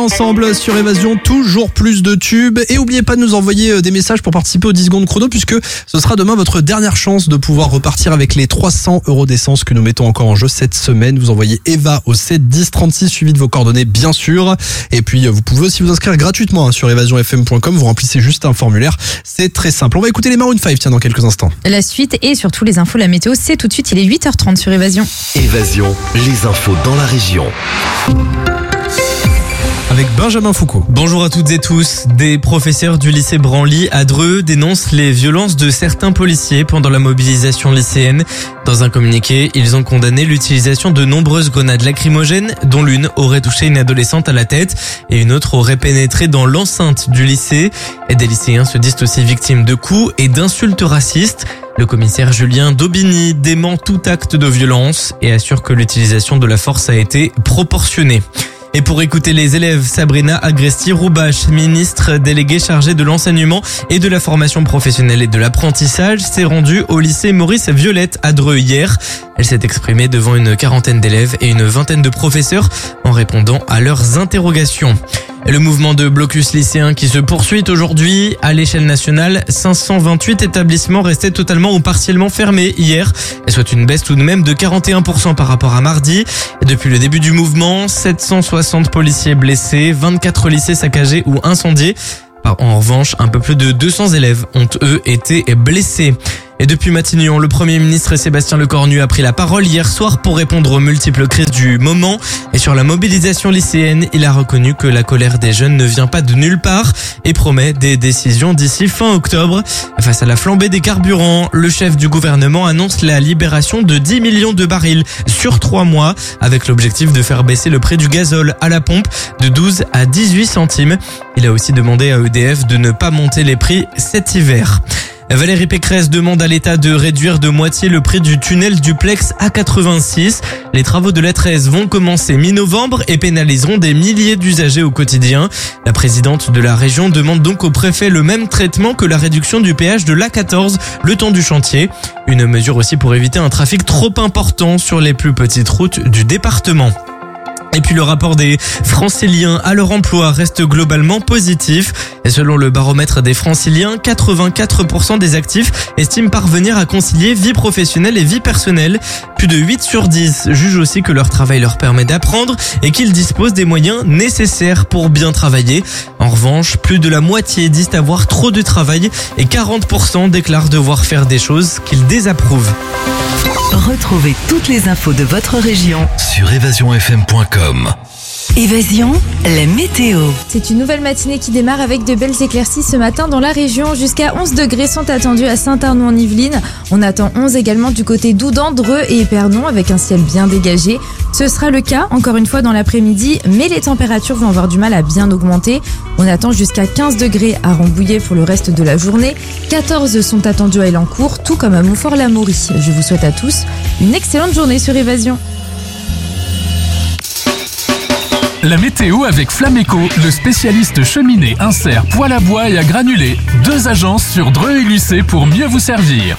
ensemble sur Évasion, toujours plus de tubes. Et n'oubliez pas de nous envoyer des messages pour participer aux 10 secondes chrono, puisque ce sera demain votre dernière chance de pouvoir repartir avec les 300 € d'essence que nous mettons encore en jeu cette semaine. Vous envoyez Eva au 7 10 36, suivi de vos coordonnées bien sûr. Et puis vous pouvez aussi vous inscrire gratuitement sur evasionfm.com. Vous remplissez juste un formulaire, c'est très simple. On va écouter les Maroon 5 dans quelques instants. La suite et surtout les infos, la météo, c'est tout de suite, il est 8h30 sur Évasion. Évasion, les infos dans la région. Avec Benjamin Foucault. Bonjour à toutes et tous. Des professeurs du lycée Branly à Dreux dénoncent les violences de certains policiers pendant la mobilisation lycéenne. Dans un communiqué, ils ont condamné l'utilisation de nombreuses grenades lacrymogènes, dont l'une aurait touché une adolescente à la tête et une autre aurait pénétré dans l'enceinte du lycée. Et des lycéens se disent aussi victimes de coups et d'insultes racistes. Le commissaire Julien Daubigny dément tout acte de violence et assure que l'utilisation de la force a été proportionnée. Et pour écouter les élèves, Sabrina Agresti-Roubache, ministre déléguée chargée de l'enseignement et de la formation professionnelle et de l'apprentissage, s'est rendue au lycée Maurice Violette à Dreux hier. Elle s'est exprimée devant une quarantaine d'élèves et une vingtaine de professeurs en répondant à leurs interrogations. Le mouvement de blocus lycéen qui se poursuit aujourd'hui à l'échelle nationale, 528 établissements restaient totalement ou partiellement fermés hier, soit une baisse tout de même de 41% par rapport à mardi. Et depuis le début du mouvement, 760 policiers blessés, 24 lycées saccagés ou incendiés. En revanche, un peu plus de 200 élèves ont eux été blessés. Et depuis Matignon, le Premier ministre Sébastien Lecornu a pris la parole hier soir pour répondre aux multiples crises du moment. Et sur la mobilisation lycéenne, il a reconnu que la colère des jeunes ne vient pas de nulle part et promet des décisions d'ici fin octobre. Face à la flambée des carburants, le chef du gouvernement annonce la libération de 10 millions de barils sur 3 mois, avec l'objectif de faire baisser le prix du gazole à la pompe de 12 à 18 centimes. Il a aussi demandé à EDF de ne pas monter les prix cet hiver. Valérie Pécresse demande à l'État de réduire de moitié le prix du tunnel duplex A86. Les travaux de l'A13 vont commencer mi-novembre et pénaliseront des milliers d'usagers au quotidien. La présidente de la région demande donc au préfet le même traitement que la réduction du péage de l'A14 le temps du chantier. Une mesure aussi pour éviter un trafic trop important sur les plus petites routes du département. Et puis le rapport des Franciliens à leur emploi reste globalement positif. Et selon le baromètre des Franciliens, 84% des actifs estiment parvenir à concilier vie professionnelle et vie personnelle. Plus de 8 sur 10 jugent aussi que leur travail leur permet d'apprendre et qu'ils disposent des moyens nécessaires pour bien travailler. En revanche, plus de la moitié disent avoir trop de travail et 40% déclarent devoir faire des choses qu'ils désapprouvent. Retrouvez toutes les infos de votre région Sur evasionfm.com. Évasion, la météo. C'est une nouvelle matinée qui démarre avec de belles éclaircies ce matin dans la région. Jusqu'à 11 degrés sont attendus à Saint-Arnaud-en-Yvelines. On attend 11 également du côté d'Oudan, Dreux et Épernon avec un ciel bien dégagé. Ce sera le cas encore une fois dans l'après-midi, mais les températures vont avoir du mal à bien augmenter. On attend jusqu'à 15 degrés à Rambouillet pour le reste de la journée. 14 sont attendus à Elancourt, tout comme à Montfort-l'Amaury. Je vous souhaite à tous une excellente journée sur Évasion. La météo avec Flameco, le spécialiste cheminée, insert, poêle à bois et à granulés. 2 agences sur Dreux et Lucé pour mieux vous servir.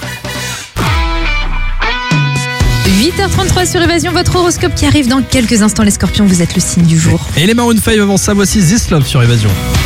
8h33 sur Évasion, votre horoscope qui arrive dans quelques instants. Les Scorpions, vous êtes le signe du jour. Et les Maroon 5 avant ça, voici This Love sur Évasion.